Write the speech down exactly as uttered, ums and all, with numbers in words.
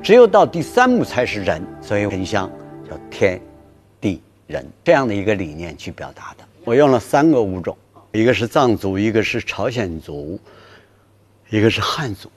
只有到第三幕才是人，所以沉香叫天地人这样的一个理念去表达的。我用了三个物种，一个是藏族，一个是朝鲜族，一个是汉族。